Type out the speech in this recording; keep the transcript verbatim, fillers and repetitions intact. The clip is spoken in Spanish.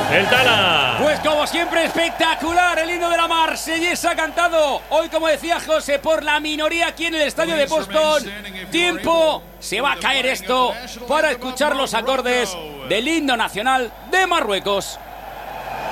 El Tala. Pues como siempre, espectacular el himno de la Marsellesa cantado. Hoy, como decía José, por la minoría aquí en el estadio de Boston. Tiempo, se va a caer esto para escuchar los acordes del himno nacional de Marruecos.